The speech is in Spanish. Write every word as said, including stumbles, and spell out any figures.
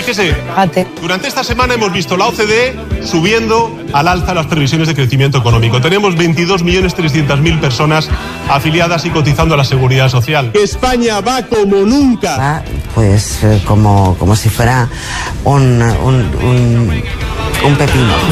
Fíjese, durante esta semana hemos visto la O C D E subiendo al alza las previsiones de crecimiento económico. Tenemos veintidós millones trescientas mil personas afiliadas y cotizando a la Seguridad Social. España va como nunca. Va, pues eh, como, como si fuera un, un, un, un pepino.